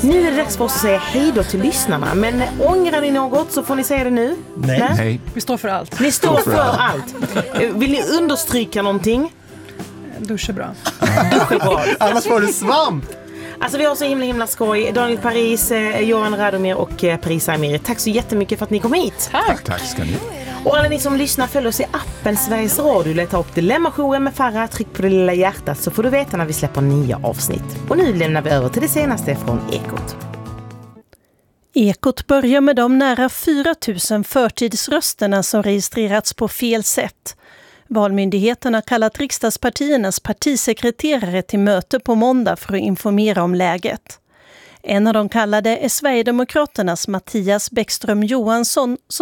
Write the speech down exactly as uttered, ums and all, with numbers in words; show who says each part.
Speaker 1: Nu är det dags för oss att säga hej då till lyssnarna. Men ångrar ni något så får ni säga det nu.
Speaker 2: Nej.
Speaker 1: Nej.
Speaker 2: Nej.
Speaker 3: Vi står för allt.
Speaker 1: Ni står för allt. Vill ni understryka någonting?
Speaker 3: Dusch är bra.
Speaker 1: Dusch är bra.
Speaker 2: Annars får du svamp.
Speaker 1: Alltså vi har så himla himla skoj. Daniel Paris, eh, Johan Radomir och eh, Paris Amiri. Tack så jättemycket för att ni kom hit.
Speaker 3: Tack.
Speaker 2: Tack ska ni.
Speaker 1: Och alla ni som lyssnar, följ oss i appen Sveriges Radio. Leta upp Dilemma-jouren med Farah. Tryck på det lilla hjärtat så får du veta när vi släpper nya avsnitt. Och nu lämnar vi över till det senaste från Ekot.
Speaker 4: Ekot börjar med de nära fyra tusen förtidsrösterna som registrerats på fel sätt. Valmyndigheten har kallat riksdagspartiernas partisekreterare till möte på måndag för att informera om läget. En av de kallade är Sverigedemokraternas Mattias Bäckström Johansson